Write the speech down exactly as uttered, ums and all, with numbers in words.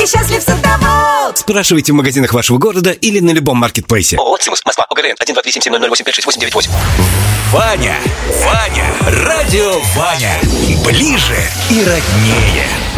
и счастлив садовод. Спрашивайте в магазинах вашего города или на любом маркетплейсе. ООО «Симус», Москва, ОГРН один два три семь семь ноль ноль восемь пять шесть восемь девять восемь. Ваня, Ваня, радио Ваня. Ближе и роднее.